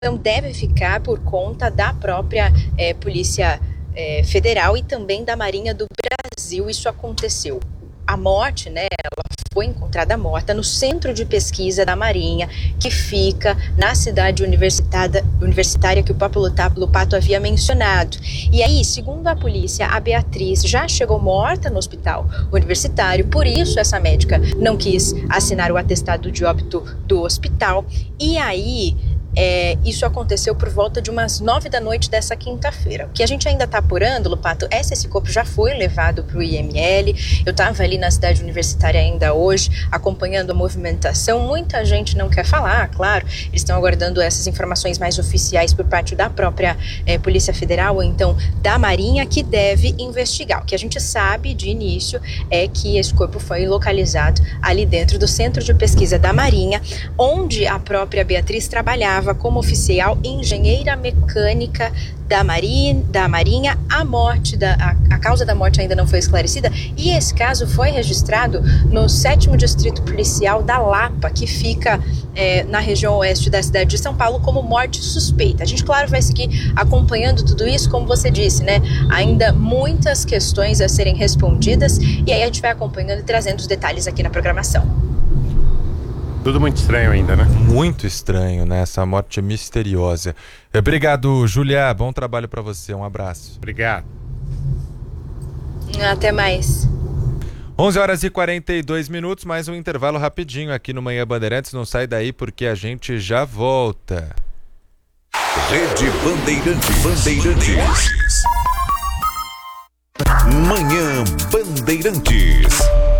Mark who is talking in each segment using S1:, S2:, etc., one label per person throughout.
S1: deve ficar por conta da própria Polícia Federal e também da Marinha do Brasil. Isso aconteceu. A morte, ela foi encontrada morta no centro de pesquisa da Marinha, que fica na cidade universitária que o próprio Lupato havia mencionado. E aí, segundo a polícia, a Beatriz já chegou morta no hospital universitário, por isso essa médica não quis assinar o atestado de óbito do hospital. E aí, isso aconteceu por volta de umas 9 da noite dessa quinta-feira. O que a gente ainda está apurando, Lupato, é se esse corpo já foi levado para o IML. Eu estava ali na cidade universitária ainda hoje, acompanhando a movimentação. Muita gente não quer falar, claro. Eles estão aguardando essas informações mais oficiais por parte da própria Polícia Federal, ou então da Marinha, que deve investigar. O que a gente sabe de início é que esse corpo foi localizado ali dentro do centro de pesquisa da Marinha, onde a própria Beatriz trabalhava como oficial engenheira mecânica da Marinha. A causa da morte ainda não foi esclarecida e esse caso foi registrado no 7º Distrito Policial da Lapa, que fica na região oeste da cidade de São Paulo, como morte suspeita. A gente, claro, vai seguir acompanhando tudo isso, como você disse, ainda muitas questões a serem respondidas e aí a gente vai acompanhando e trazendo os detalhes aqui na programação.
S2: Tudo muito estranho ainda, né?
S3: Muito estranho, né? Essa morte misteriosa. Obrigado, Julia. Bom trabalho pra você. Um abraço.
S2: Obrigado.
S1: Até mais.
S3: 11h42, mais um intervalo rapidinho aqui no Manhã Bandeirantes. Não sai daí porque a gente já volta.
S4: Rede Bandeirantes. Manhã Bandeirantes.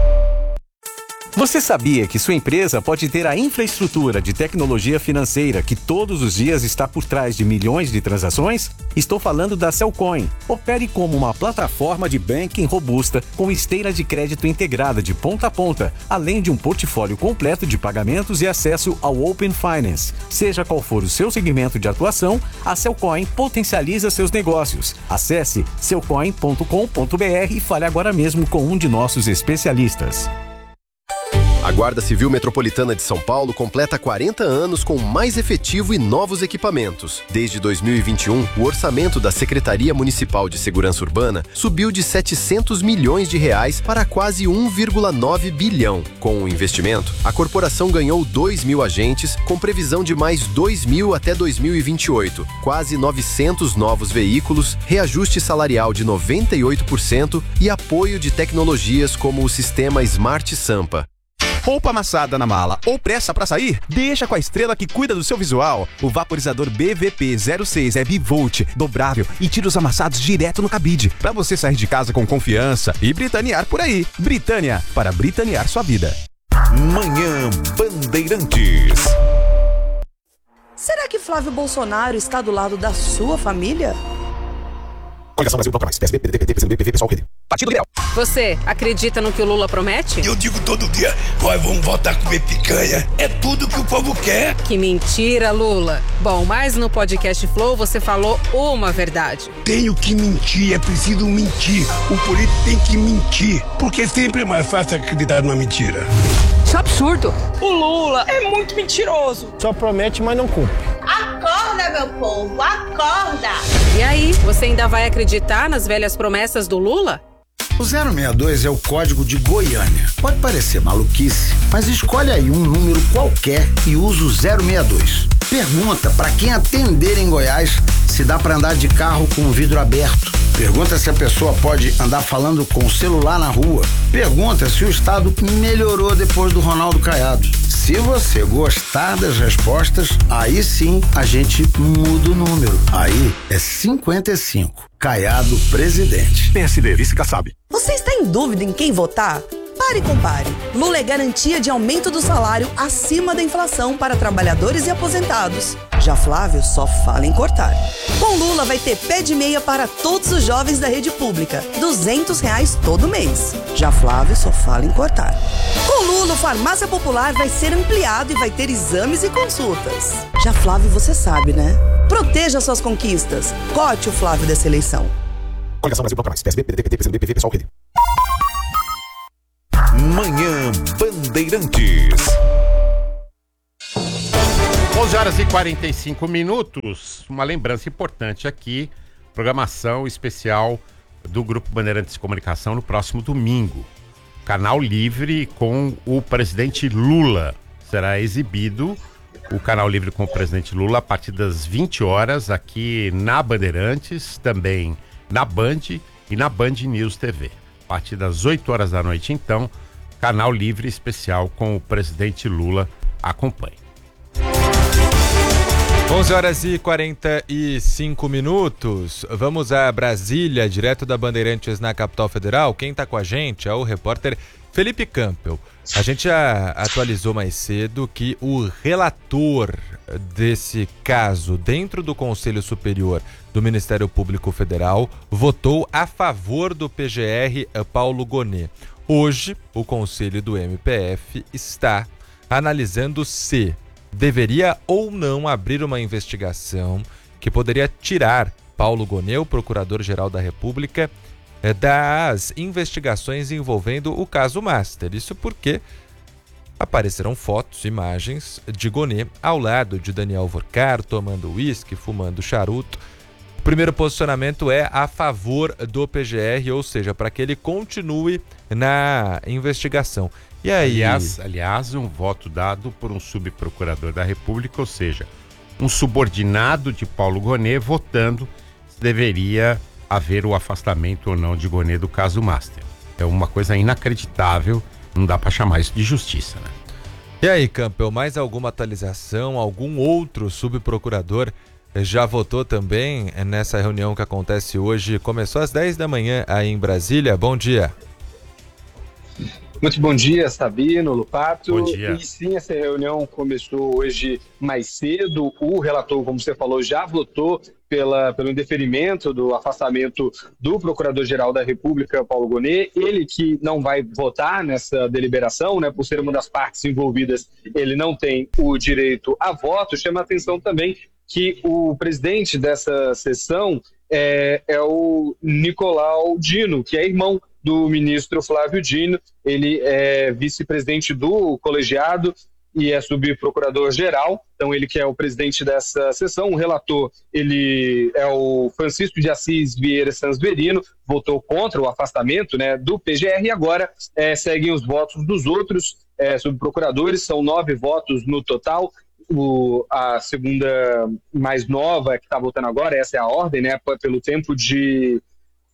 S5: Você sabia que sua empresa pode ter a infraestrutura de tecnologia financeira que todos os dias está por trás de milhões de transações? Estou falando da Cellcoin. Opere como uma plataforma de banking robusta com esteira de crédito integrada de ponta a ponta, além de um portfólio completo de pagamentos e acesso ao Open Finance. Seja qual for o seu segmento de atuação, a Cellcoin potencializa seus negócios. Acesse cellcoin.com.br e fale agora mesmo com um de nossos especialistas.
S6: A Guarda Civil Metropolitana de São Paulo completa 40 anos com mais efetivo e novos equipamentos. Desde 2021, o orçamento da Secretaria Municipal de Segurança Urbana subiu de 700 milhões de reais para quase 1,9 bilhão. Com o investimento, a corporação ganhou 2.000 agentes, com previsão de mais 2.000 até 2028, quase 900 novos veículos, reajuste salarial de 98% e apoio de tecnologias como o sistema Smart Sampa.
S7: Roupa amassada na mala ou pressa pra sair? Deixa com a estrela que cuida do seu visual. O vaporizador BVP06 é bivolt, dobrável e tira os amassados direto no cabide, pra você sair de casa com confiança e britanear por aí. Britânia, para britanear sua vida.
S4: Manhã Bandeirantes.
S8: Será que Flávio Bolsonaro está do lado da sua família?
S9: Coligação Brasil Bloco Mais, PSB, PDT, PT, PCdoB, PP, PSOL, Rede. Partido Liberal.
S10: Você acredita no que o Lula promete?
S11: Eu digo todo dia, nós vamos voltar a comer picanha. É tudo que o povo quer.
S10: Que mentira, Lula. Bom, mas no podcast Flow você falou uma verdade.
S11: Tenho que mentir, é preciso mentir. O político tem que mentir, porque sempre é mais fácil acreditar numa mentira.
S10: Isso é absurdo.
S12: O Lula é muito mentiroso.
S13: Só promete, mas não cumpre.
S14: Acorda, meu povo, acorda!
S10: E aí, você ainda vai acreditar nas velhas promessas do Lula?
S15: O 062 é o código de Goiânia. Pode parecer maluquice, mas escolhe aí um número qualquer e usa o 062. Pergunta para quem atender em Goiás se dá para andar de carro com o vidro aberto. Pergunta se a pessoa pode andar falando com o celular na rua. Pergunta se o estado melhorou depois do Ronaldo Caiado. Se você gostar das respostas, aí sim a gente muda o número. Aí é 55. Caiado presidente.
S7: PSD, vice Kassab.
S8: Você está em dúvida em quem votar? Pare e compare. Lula é garantia de aumento do salário acima da inflação para trabalhadores e aposentados. Já Flávio só fala em cortar. Com Lula vai ter pé de meia para todos os jovens da rede pública. R$200 todo mês. Já Flávio só fala em cortar. Com Lula, o Farmácia Popular vai ser ampliado e vai ter exames e consultas. Já Flávio, você sabe, né? Proteja suas conquistas. Cote o Flávio dessa eleição.
S9: Coligação Brasil Bloco Mais, PSB, PDT, PT, PCdoB, PP, PSOL, Rede.
S4: Manhã Bandeirantes.
S2: 11h45, uma lembrança importante aqui, programação especial do Grupo Bandeirantes de Comunicação no próximo domingo. Canal Livre com o presidente Lula. Será exibido o Canal Livre com o presidente Lula a partir das 20 horas aqui na Bandeirantes, também na Band e na Band News TV. A partir das 8 horas da noite, então, Canal Livre especial com o presidente Lula. Acompanhe.
S3: 11h45. Vamos a Brasília, direto da Bandeirantes na capital federal. Quem está com a gente é o repórter Felipe Campbell. A gente já atualizou mais cedo que o relator desse caso dentro do Conselho Superior do Ministério Público Federal votou a favor do PGR Paulo Gonet. Hoje, o Conselho do MPF está analisando se deveria ou não abrir uma investigação que poderia tirar Paulo Gonet, o Procurador-Geral da República, das investigações envolvendo o caso Master. Isso porque apareceram fotos, imagens de Gonet ao lado de Daniel Vorcar, tomando uísque, fumando charuto. O primeiro posicionamento é a favor do PGR, ou seja, para que ele continue na investigação. E aí...
S2: Aliás, um voto dado por um subprocurador da República, ou seja, um subordinado de Paulo Gonet votando se deveria haver o afastamento ou não de Gonet do caso Master. É uma coisa inacreditável, não dá para chamar isso de justiça, né?
S3: E aí, Campbell, mais alguma atualização? Algum outro subprocurador já votou também nessa reunião que acontece hoje? Começou às 10 da manhã aí em Brasília. Bom dia.
S13: Muito bom dia, Sabino, Lupato.
S2: Bom dia.
S13: E sim, essa reunião começou hoje mais cedo. O relator, como você falou, já votou pelo indeferimento do afastamento do Procurador-Geral da República, Paulo Gonet. Ele que não vai votar nessa deliberação, né, por ser uma das partes envolvidas, ele não tem o direito a voto. Chama a atenção também que o presidente dessa sessão é o Nicolau Dino, que é irmão do ministro Flávio Dino. Ele é vice-presidente do colegiado e é subprocurador-geral, então ele que é o presidente dessa sessão. O relator, ele é o Francisco de Assis Vieira Sansverino, votou contra o afastamento, né, do PGR, e agora seguem os votos dos outros subprocuradores. São 9 votos no total. A segunda mais nova que está votando agora, essa é a ordem, né, pelo tempo de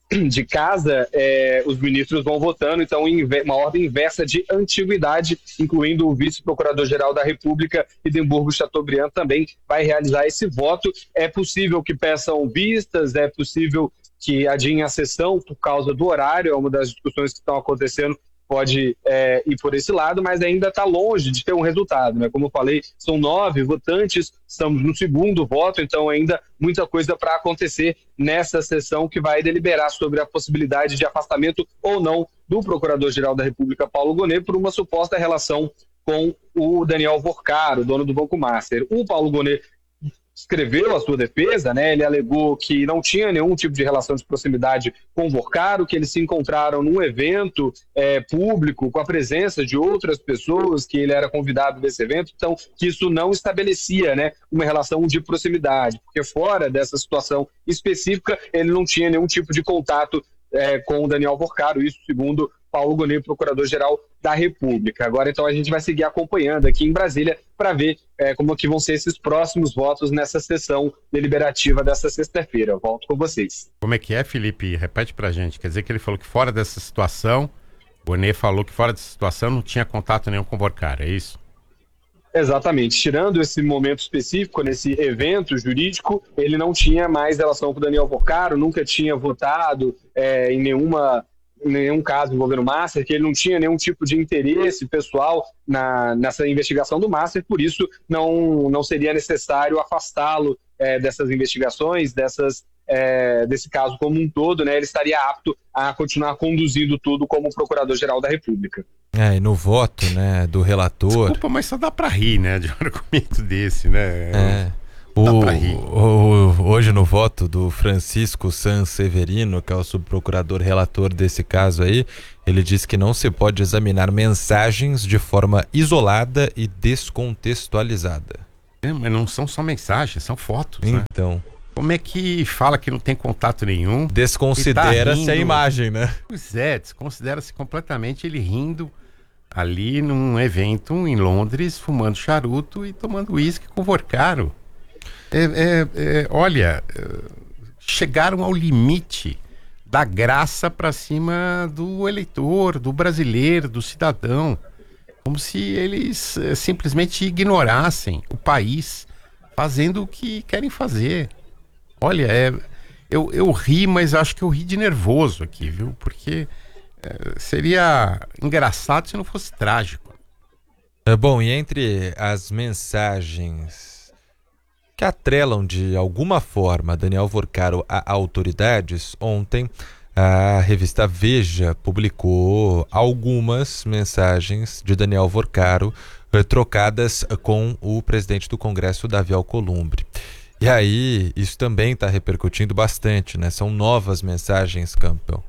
S13: casa, os ministros vão votando, então uma ordem inversa de antiguidade, incluindo o vice-procurador-geral da República, Edimburgo Chateaubriand, também vai realizar esse voto. É possível que peçam vistas, é possível que adiem a sessão por causa do horário, é uma das discussões que estão acontecendo, pode ir por esse lado, mas ainda está longe de ter um resultado, né? Como eu falei, são 9 votantes, estamos no segundo voto, então ainda muita coisa para acontecer nessa sessão que vai deliberar sobre a possibilidade de afastamento ou não do Procurador-Geral da República, Paulo Gonet, por uma suposta relação com o Daniel Vorcar, o dono do Banco Master. O Paulo Gonet escreveu a sua defesa, né? Ele alegou que não tinha nenhum tipo de relação de proximidade com o Vorcar, que eles se encontraram num evento público com a presença de outras pessoas, que ele era convidado desse evento, então que isso não estabelecia, né, uma relação de proximidade, porque fora dessa situação específica ele não tinha nenhum tipo de contato com o Daniel Vorcar, isso segundo Paulo Gonet, Procurador-Geral da República. Agora, então, a gente vai seguir acompanhando aqui em Brasília para ver como que vão ser esses próximos votos nessa sessão deliberativa desta sexta-feira. Eu volto com vocês.
S2: Como é que é, Felipe? Repete pra gente. Quer dizer que ele falou que fora dessa situação, Gonet falou que fora dessa situação não tinha contato nenhum com o Vorcar, é isso?
S13: Exatamente. Tirando esse momento específico, nesse evento jurídico, ele não tinha mais relação com o Daniel Vorcar, nunca tinha votado em nenhum caso envolvendo o Master, que ele não tinha nenhum tipo de interesse pessoal nessa investigação do Master, por isso não seria necessário afastá-lo dessas investigações, desse caso como um todo, né? Ele estaria apto a continuar conduzindo tudo como Procurador-Geral da República.
S3: E no voto, né, do relator...
S2: Desculpa, mas só dá pra rir, né, de um argumento desse, né?
S3: Hoje no voto do Francisco Sanseverino, que é o subprocurador relator desse caso aí, ele disse que não se pode examinar mensagens de forma isolada e descontextualizada.
S2: Mas não são só mensagens, são fotos,
S3: Então.
S2: Né? Como é que fala que não tem contato nenhum?
S3: Desconsidera-se a imagem, né?
S2: Pois é, desconsidera-se completamente ele rindo ali num evento em Londres, fumando charuto e tomando uísque com Vorcaro. Olha, chegaram ao limite da graça para cima do eleitor, do brasileiro, do cidadão. Como se eles simplesmente ignorassem o país fazendo o que querem fazer. Olha, eu ri, mas acho que eu ri de nervoso aqui, viu? Porque seria engraçado se não fosse trágico.
S3: Bom, e entre as mensagens que atrelam de alguma forma Daniel Vorcaro a autoridades, ontem a revista Veja publicou algumas mensagens de Daniel Vorcaro trocadas com o presidente do Congresso, Davi Alcolumbre. E aí, isso também está repercutindo bastante, né? São novas mensagens, Campbell.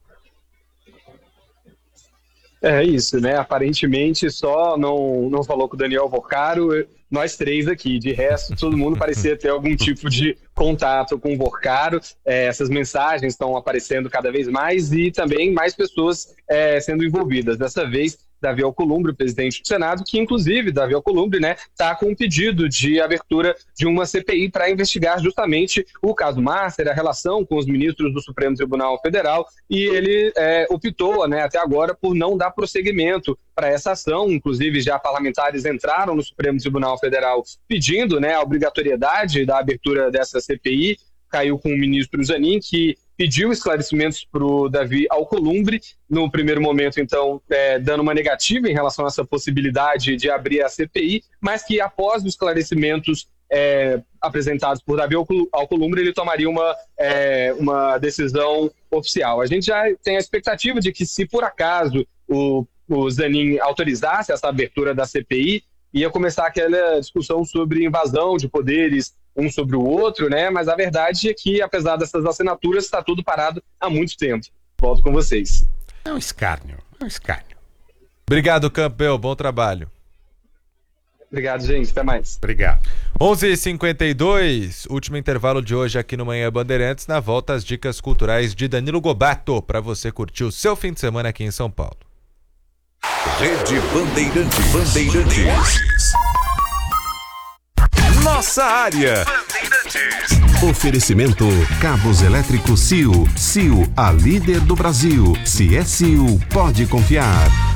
S13: É isso, né? Aparentemente só não falou com o Daniel Vorcaro, nós três aqui. De resto, todo mundo parecia ter algum tipo de contato com o Vorcaro. Essas mensagens estão aparecendo cada vez mais e também mais pessoas sendo envolvidas. Dessa vez, Davi Alcolumbre, presidente do Senado, que inclusive Davi Alcolumbre, né, está com um pedido de abertura de uma CPI para investigar justamente o caso Master, a relação com os ministros do Supremo Tribunal Federal, e ele optou, né, até agora por não dar prosseguimento para essa ação. Inclusive já parlamentares entraram no Supremo Tribunal Federal pedindo, né, a obrigatoriedade da abertura dessa CPI. Caiu com o ministro Zanin, que pediu esclarecimentos para o Davi Alcolumbre, no primeiro momento, então, dando uma negativa em relação a essa possibilidade de abrir a CPI, mas que após os esclarecimentos apresentados por Davi Alcolumbre, ele tomaria uma decisão oficial. A gente já tem a expectativa de que, se por acaso o Zanin autorizasse essa abertura da CPI, ia começar aquela discussão sobre invasão de poderes um sobre o outro, né? Mas a verdade é que, apesar dessas assinaturas, está tudo parado há muito tempo. Volto com vocês.
S2: É um escárnio.
S3: Obrigado, Campbell. Bom trabalho.
S13: Obrigado, gente. Até mais.
S2: Obrigado.
S3: 11h52, último intervalo de hoje aqui no Manhã Bandeirantes. Na volta, as dicas culturais de Danilo Gobato, para você curtir o seu fim de semana aqui em São Paulo.
S4: Rede Bandeirantes. Nossa área. Oferecimento Cabos Elétricos Sil. Sil, a líder do Brasil. Se é Sil, pode confiar.